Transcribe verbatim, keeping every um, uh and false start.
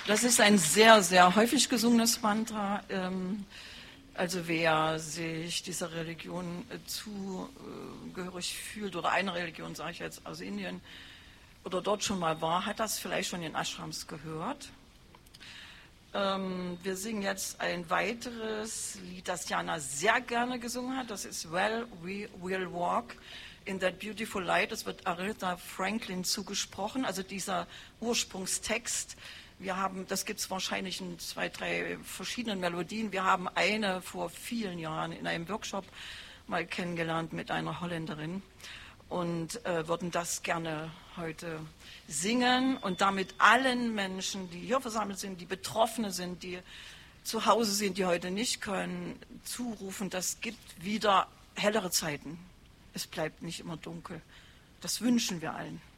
Das ist ein sehr, sehr häufig gesungenes Mantra. Also wer sich dieser Religion zugehörig fühlt, oder eine Religion, sage ich jetzt, aus Indien, oder dort schon mal war, hat das vielleicht schon in Ashrams gehört. Wir singen jetzt ein weiteres Lied, das Jana sehr gerne gesungen hat. Das ist Well, We Will Walk in That Beautiful Light. Das wird Aretha Franklin zugesprochen, also dieser Ursprungstext. Wir haben, das gibt es wahrscheinlich in zwei, drei verschiedenen Melodien. Wir haben eine vor vielen Jahren in einem Workshop mal kennengelernt mit einer Holländerin und äh, würden das gerne heute singen und damit allen Menschen, die hier versammelt sind, die Betroffene sind, die zu Hause sind, die heute nicht können, zurufen, das gibt wieder hellere Zeiten. Es bleibt nicht immer dunkel. Das wünschen wir allen.